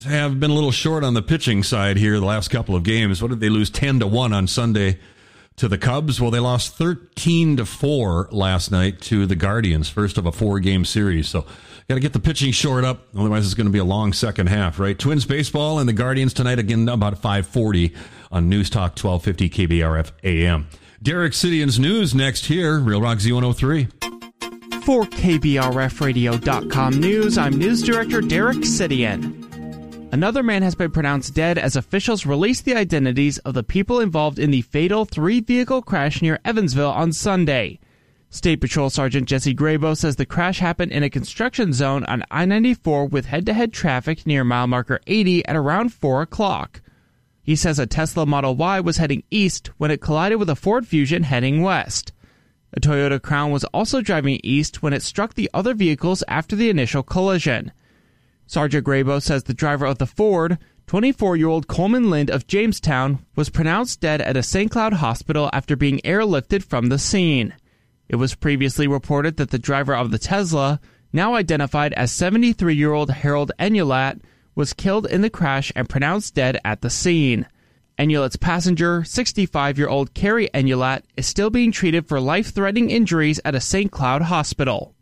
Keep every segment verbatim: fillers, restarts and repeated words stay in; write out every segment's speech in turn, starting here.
have been a little short on the pitching side here the last couple of games. What did they lose? ten to one on Sunday to the Cubs. Well, they lost thirteen to four last night to the Guardians, first of a four-game series. So got to get the pitching short up. Otherwise, it's going to be a long second half, right? Twins baseball and the Guardians tonight again about five forty on News Talk twelve fifty K B R F A M. Derek Sidian's news next here, Real Rock Z one oh three. For K B R F radio dot com News, I'm News Director Derek Sidian. Another man has been pronounced dead as officials released the identities of the people involved in the fatal three-vehicle crash near Evansville on Sunday. State Patrol Sergeant Jesse Grabo says the crash happened in a construction zone on I ninety-four with head-to-head traffic near mile marker eighty at around four o'clock. He says a Tesla Model Y was heading east when it collided with a Ford Fusion heading west. A Toyota Crown was also driving east when it struck the other vehicles after the initial collision. Sergeant Grabo says the driver of the Ford, twenty-four-year-old Coleman Lind of Jamestown, was pronounced dead at a Saint Cloud hospital after being airlifted from the scene. It was previously reported that the driver of the Tesla, now identified as seventy-three-year-old Harold Enulat, was killed in the crash and pronounced dead at the scene. Enulat's passenger, sixty-five-year-old Carrie Enulat, is still being treated for life-threatening injuries at a Saint Cloud hospital.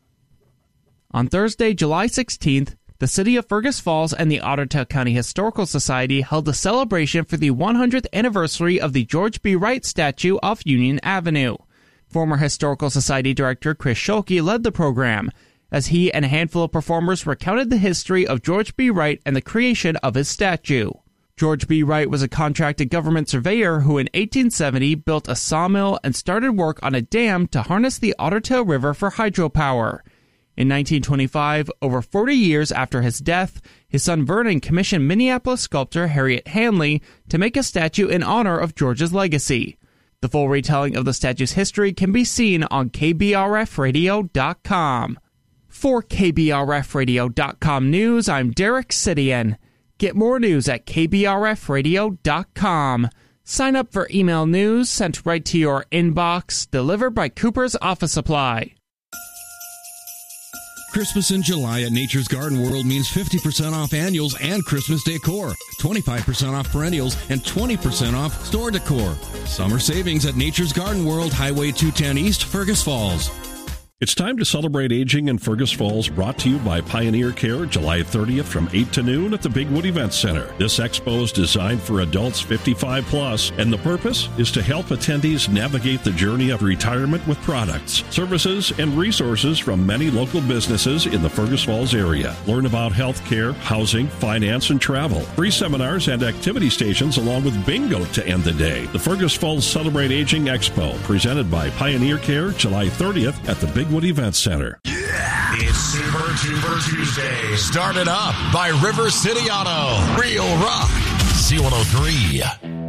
On Thursday, July sixteenth, the City of Fergus Falls and the Otter Tail County Historical Society held a celebration for the one hundredth anniversary of the George B. Wright statue off Union Avenue. Former Historical Society Director Chris Scholke led the program, as he and a handful of performers recounted the history of George B. Wright and the creation of his statue. George B. Wright was a contracted government surveyor who in eighteen seventy built a sawmill and started work on a dam to harness the Otter Tail River for hydropower. In nineteen twenty-five, over forty years after his death, his son Vernon commissioned Minneapolis sculptor Harriet Hanley to make a statue in honor of George's legacy. The full retelling of the statue's history can be seen on K B R F radio dot com. For K B R F radio dot com News, I'm Derek Sidian. Get more news at K B R F radio dot com. Sign up for email news sent right to your inbox, delivered by Cooper's Office Supply. Christmas in July at Nature's Garden World means fifty percent off annuals and Christmas decor, twenty-five percent off perennials, and twenty percent off store decor. Summer savings at Nature's Garden World, Highway two ten East, Fergus Falls. It's time to celebrate aging in Fergus Falls, brought to you by Pioneer Care, July thirtieth from eight to noon at the Bigwood Event Center. This expo is designed for adults fifty-five plus, and the purpose is to help attendees navigate the journey of retirement with products, services, and resources from many local businesses in the Fergus Falls area. Learn about health care, housing, finance, and travel. Free seminars and activity stations along with bingo to end the day. The Fergus Falls Celebrate Aging Expo, presented by Pioneer Care, July thirtieth at the Bigwood Event Center. Yeah. It's Super Tuber Tuesday. Started up by River City Auto. Real Rock. Z one oh three.